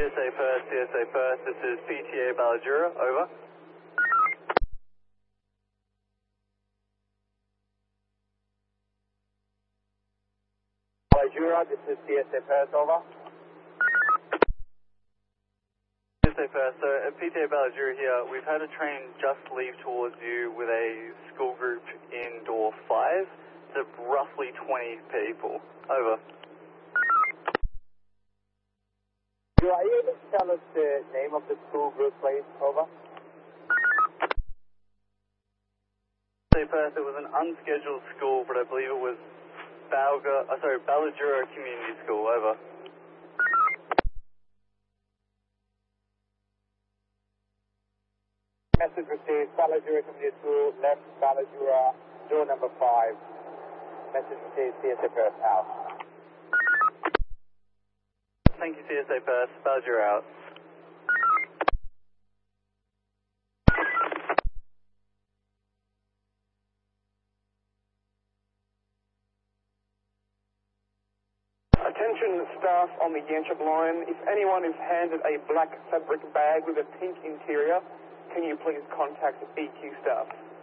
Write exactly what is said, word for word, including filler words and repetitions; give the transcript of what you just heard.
C S A Perth, C S A Perth, this is P T A Ballajura, over. Ballajura, this is C S A Perth, over. C S A Perth, so at P T A Ballajura here, we've had a train just leave towards you with a school group in door five. It's roughly twenty people, over. Are you able to tell us the name of the school group, please? Over. C S A Perth, it was an unscheduled school, but I believe it was Balga, uh, sorry, Ballajura Community School, over. Message received, Ballajura Community School, left Ballajura, door number five. Message received, C S A Perth, out. Thank you, C S A Perth, Ballajura out. Attention staff on the Yanchep line, if anyone is handed a black fabric bag with a pink interior, can you please contact E Q staff?